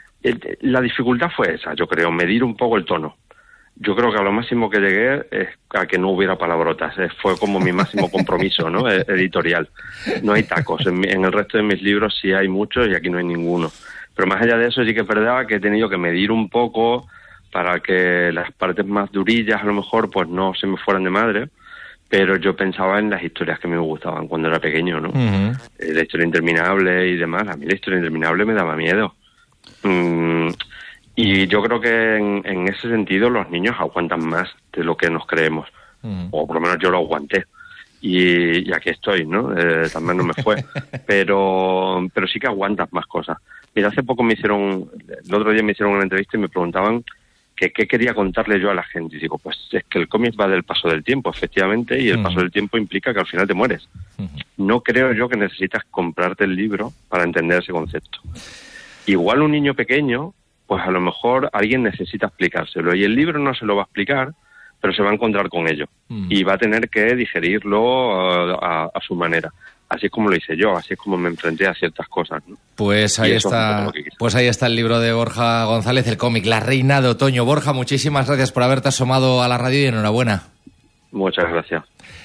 La dificultad fue esa, yo creo, medir un poco el tono. Yo creo que a lo máximo que llegué es a que no hubiera palabrotas. Fue como mi máximo compromiso, ¿no? Editorial. No hay tacos. En, mi, en el resto de mis libros sí hay muchos y aquí no hay ninguno. Pero más allá de eso sí que es verdad que he tenido que medir un poco para que las partes más durillas a lo mejor pues no se me fueran de madre. Pero yo pensaba en las historias que me gustaban cuando era pequeño, ¿no? Uh-huh. La historia interminable y demás. A mí la historia interminable me daba miedo. Mm, y yo creo que en, en ese sentido los niños aguantan más de lo que nos creemos. Uh-huh. O por lo menos yo lo aguanté. Y, y aquí estoy, ¿no? Eh, también no me fue. pero pero sí que aguantas más cosas. Mira, hace poco me hicieron... El otro día me hicieron una entrevista y me preguntaban que qué quería contarle yo a la gente. Y digo, pues es que el cómic va del paso del tiempo, efectivamente, y el uh-huh. paso del tiempo implica que al final te mueres. Uh-huh. No creo yo que necesitas comprarte el libro para entender ese concepto. Igual un niño pequeño, pues a lo mejor alguien necesita explicárselo, y el libro no se lo va a explicar, pero se va a encontrar con ello. Uh-huh. Y va a tener que digerirlo a, a, a su manera. Así es como lo hice yo, así es como me enfrenté a ciertas cosas, ¿no? Pues ahí está, pues ahí está el libro de Borja González, el cómic La Reina de Otoño. Borja, muchísimas gracias por haberte asomado a la radio y enhorabuena. Muchas gracias.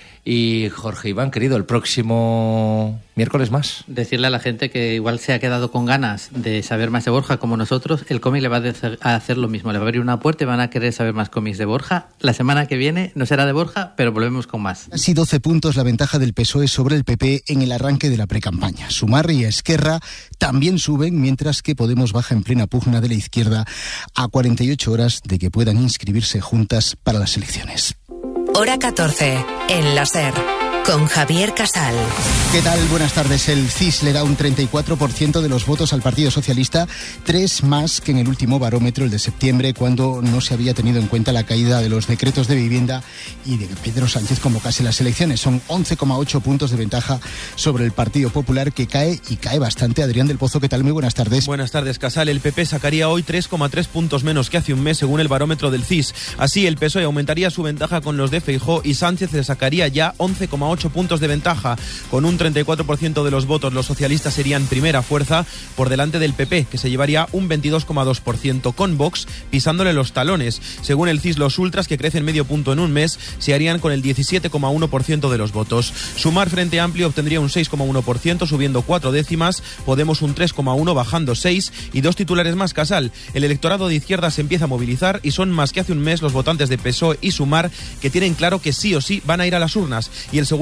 Y Jorge Iván, querido, el próximo miércoles más. Decirle a la gente que igual se ha quedado con ganas de saber más de Borja como nosotros, el cómic le va a hacer lo mismo, le va a abrir una puerta y van a querer saber más cómics de Borja. La semana que viene no será de Borja, pero volvemos con más. Casi doce puntos la ventaja del P S O E sobre el P P en el arranque de la precampaña. Sumar y Esquerra también suben, mientras que Podemos baja en plena pugna de la izquierda a cuarenta y ocho horas de que puedan inscribirse juntas para las elecciones. Hora catorce, en la SER, con Javier Casal. ¿Qué tal? Buenas tardes. El C I S le da un treinta y cuatro por ciento de los votos al Partido Socialista, tres más que en el último barómetro, el de septiembre, cuando no se había tenido en cuenta la caída de los decretos de vivienda y de que Pedro Sánchez convocase las elecciones. Son once coma ocho puntos de ventaja sobre el Partido Popular, que cae y cae bastante. Adrián del Pozo, ¿qué tal? Muy buenas tardes. Buenas tardes, Casal. El P P sacaría hoy tres coma tres puntos menos que hace un mes, según el barómetro del C I S. Así, el P S O E aumentaría su ventaja con los de Feijóo y Sánchez le sacaría ya once coma ocho puntos de ventaja. Con un treinta y cuatro por ciento de los votos, los socialistas serían primera fuerza por delante del P P, que se llevaría un veintidós coma dos por ciento, con Vox pisándole los talones. Según el C I S, los ultras, que crecen medio punto en un mes, se harían con el diecisiete coma uno por ciento de los votos. Sumar Frente Amplio obtendría un seis coma uno por ciento, subiendo cuatro décimas, Podemos un tres coma uno, bajando seis, y dos titulares más, Casal. El electorado de izquierda se empieza a movilizar y son más que hace un mes los votantes de P S O E y Sumar, que tienen claro que sí o sí van a ir a las urnas. Y el segundo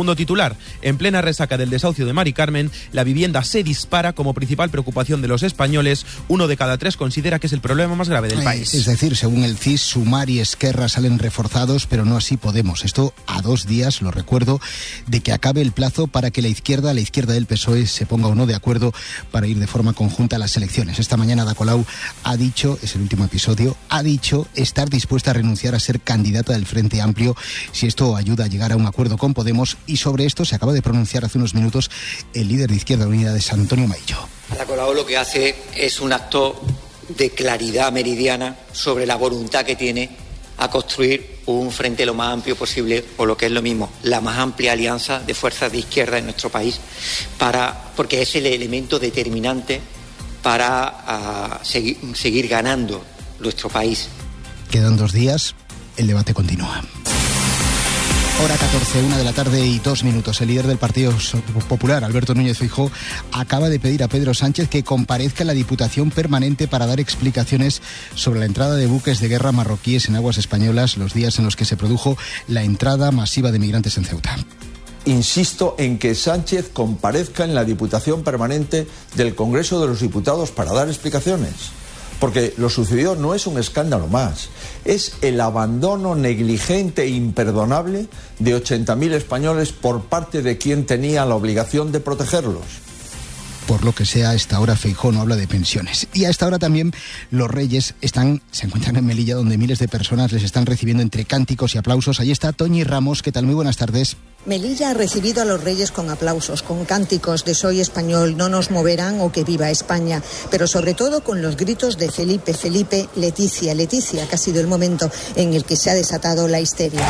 segundo titular. En plena resaca del desahucio de Mari Carmen, la vivienda se dispara como principal preocupación de los españoles. Uno de cada tres considera que es el problema más grave del país. Es decir, según el C I S, Sumar y Esquerra salen reforzados, pero no así Podemos. Esto a dos días, lo recuerdo, de que acabe el plazo para que la izquierda, la izquierda del P S O E, se ponga o no de acuerdo para ir de forma conjunta a las elecciones. Esta mañana Ada Colau ha dicho, es el último episodio, ha dicho estar dispuesta a renunciar a ser candidata del Frente Amplio si esto ayuda a llegar a un acuerdo con Podemos, y sobre esto se acaba de pronunciar hace unos minutos el líder de Izquierda Unida, de San Antonio Maillo. Ada Colau lo que hace es un acto de claridad meridiana sobre la voluntad que tiene a construir un frente lo más amplio posible, o lo que es lo mismo, la más amplia alianza de fuerzas de izquierda en nuestro país, para, porque es el elemento determinante para uh, seguir, seguir ganando nuestro país. Quedan dos días, el debate continúa. Hora catorce, una de la tarde y dos minutos. El líder del Partido Popular, Alberto Núñez Feijóo, acaba de pedir a Pedro Sánchez que comparezca en la Diputación Permanente para dar explicaciones sobre la entrada de buques de guerra marroquíes en aguas españolas, los días en los que se produjo la entrada masiva de migrantes en Ceuta. Insisto en que Sánchez comparezca en la Diputación Permanente del Congreso de los Diputados para dar explicaciones. Porque lo sucedido no es un escándalo más, es el abandono negligente e imperdonable de ochenta mil españoles por parte de quien tenía la obligación de protegerlos. Por lo que sea, a esta hora Feijóo no habla de pensiones. Y a esta hora también los Reyes están, se encuentran en Melilla, donde miles de personas les están recibiendo entre cánticos y aplausos. Ahí está Toñi Ramos. ¿Qué tal? Muy buenas tardes. Melilla ha recibido a los Reyes con aplausos, con cánticos de "Soy español, no nos moverán" o "Que viva España", pero sobre todo con los gritos de "Felipe, Felipe, Leticia, Leticia", que ha sido el momento en el que se ha desatado la histeria.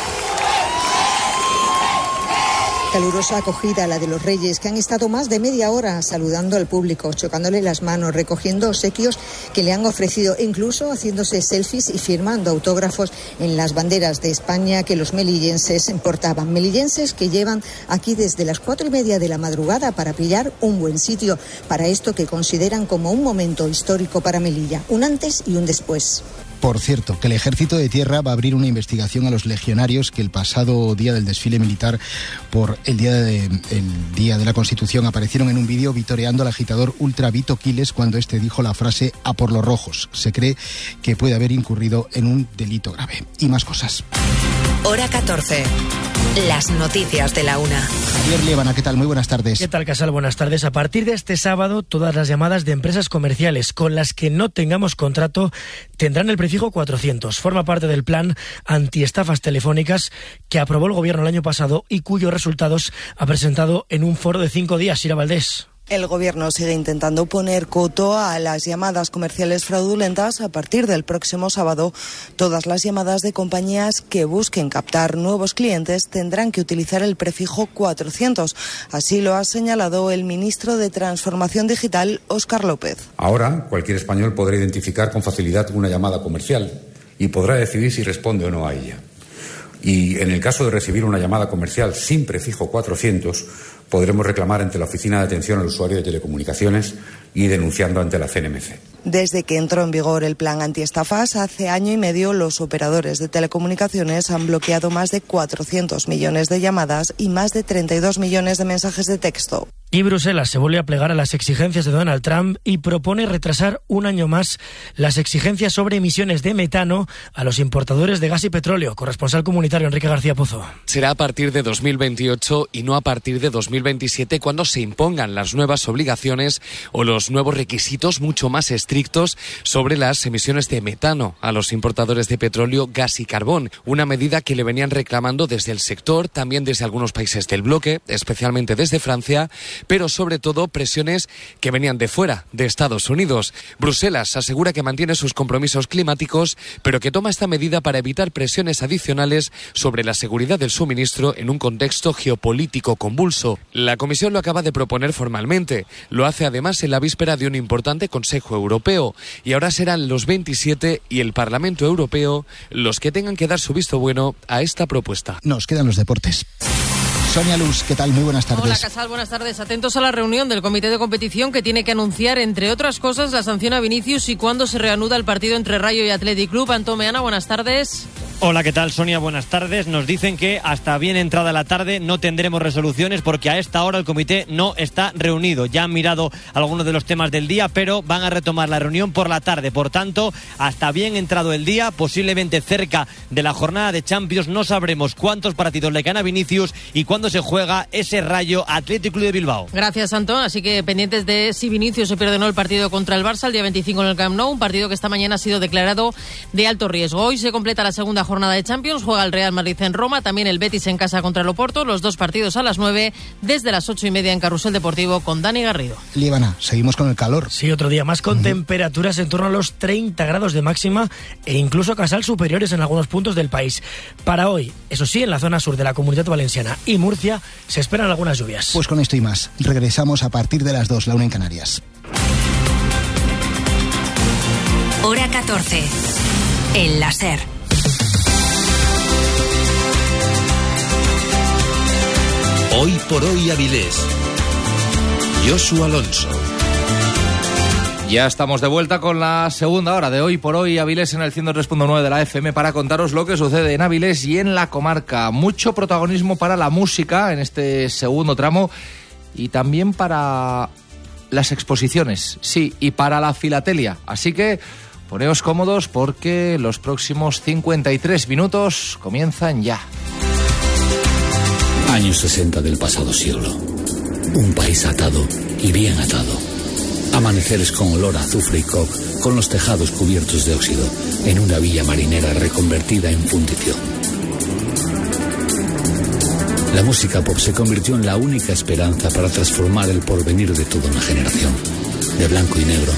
Calurosa acogida la de los Reyes, que han estado más de media hora saludando al público, chocándole las manos, recogiendo obsequios que le han ofrecido, e incluso haciéndose selfies y firmando autógrafos en las banderas de España que los melillenses portaban. Melillenses que llevan aquí desde las cuatro y media de la madrugada para pillar un buen sitio para esto que consideran como un momento histórico para Melilla, un antes y un después. Por cierto, que el Ejército de Tierra va a abrir una investigación a los legionarios que el pasado día del desfile militar por el día de, el día de la Constitución aparecieron en un vídeo vitoreando al agitador ultra Vito Quiles cuando este dijo la frase "a por los rojos". Se cree que puede haber incurrido en un delito grave. Y más cosas. Hora catorce. Las noticias de la una. Javier Liébana, ¿qué tal? Muy buenas tardes. ¿Qué tal, Casal? Buenas tardes. A partir de este sábado, todas las llamadas de empresas comerciales con las que no tengamos contrato tendrán el prefijo cuatrocientos. Forma parte del plan antiestafas telefónicas que aprobó el Gobierno el año pasado y cuyos resultados ha presentado en un foro de cinco días. Ira Valdés. El Gobierno sigue intentando poner coto a las llamadas comerciales fraudulentas. A partir del próximo sábado, todas las llamadas de compañías que busquen captar nuevos clientes tendrán que utilizar el prefijo cuatrocientos. Así lo ha señalado el ministro de Transformación Digital, Óscar López. Ahora, cualquier español podrá identificar con facilidad una llamada comercial y podrá decidir si responde o no a ella. Y en el caso de recibir una llamada comercial sin prefijo cuatrocientos, podremos reclamar ante la Oficina de Atención al Usuario de Telecomunicaciones y denunciando ante la C N M C. Desde que entró en vigor el plan antiestafas, hace año y medio, los operadores de telecomunicaciones han bloqueado más de cuatrocientos millones de llamadas y más de treinta y dos millones de mensajes de texto. Y Bruselas se vuelve a plegar a las exigencias de Donald Trump y propone retrasar un año más las exigencias sobre emisiones de metano a los importadores de gas y petróleo. Corresponsal comunitario Enrique García Pozo. Será a partir de dos mil veintiocho y no a partir de dos mil veintisiete cuando se impongan las nuevas obligaciones o los nuevos requisitos mucho más estrictos sobre las emisiones de metano a los importadores de petróleo, gas y carbón. Una medida que le venían reclamando desde el sector, también desde algunos países del bloque, especialmente desde Francia, pero sobre todo presiones que venían de fuera, de Estados Unidos. Bruselas asegura que mantiene sus compromisos climáticos, pero que toma esta medida para evitar presiones adicionales sobre la seguridad del suministro en un contexto geopolítico convulso. La Comisión lo acaba de proponer formalmente. Lo hace además en la víspera de un importante Consejo Europeo. Y ahora serán los veintisiete y el Parlamento Europeo los que tengan que dar su visto bueno a esta propuesta. Nos quedan los deportes. Sonia Luz, ¿qué tal? Muy buenas tardes. Hola, Casal, buenas tardes. Atentos a la reunión del Comité de Competición que tiene que anunciar, entre otras cosas, la sanción a Vinicius y cuándo se reanuda el partido entre Rayo y Athletic Club. Antón Meana, buenas tardes. Hola, ¿qué tal, Sonia? Buenas tardes. Nos dicen que hasta bien entrada la tarde no tendremos resoluciones porque a esta hora el comité no está reunido. Ya han mirado algunos de los temas del día, pero van a retomar la reunión por la tarde. Por tanto, hasta bien entrado el día, posiblemente cerca de la jornada de Champions, no sabremos cuántos partidos le quedan a Vinicius y cuándo se juega ese Rayo Athletic Club de Bilbao. Gracias, Antón. Así que pendientes de si Vinicius se pierde o no el partido contra el Barça el día veinticinco en el Camp Nou, un partido que esta mañana ha sido declarado de alto riesgo. Hoy se completa la segunda jornada de Champions, juega el Real Madrid en Roma, también el Betis en casa contra el Oporto, los dos partidos a las nueve, desde las ocho y media en Carrusel Deportivo con Dani Garrido. Líbana, seguimos con el calor. Sí, otro día más con uh-huh. temperaturas en torno a los treinta grados de máxima e incluso Casal superiores en algunos puntos del país. Para hoy, eso sí, en la zona sur de la Comunidad Valenciana y Murcia se esperan algunas lluvias. Pues con esto y más, regresamos a partir de las dos, la una en Canarias. Hora catorce. El láser. Hoy por hoy Avilés. Josu Alonso. Ya estamos de vuelta con la segunda hora de Hoy por Hoy Avilés en el ciento tres punto nueve de la F M para contaros lo que sucede en Avilés y en la comarca. Mucho protagonismo para la música en este segundo tramo y también para las exposiciones, sí, y para la filatelia. Así que poneos cómodos porque los próximos cincuenta y tres minutos comienzan ya. Años sesenta del pasado siglo. Un país atado y bien atado. Amaneceres con olor a azufre y coke, con los tejados cubiertos de óxido, en una villa marinera reconvertida en fundición. La música pop se convirtió en la única esperanza para transformar el porvenir de toda una generación. De blanco y negro,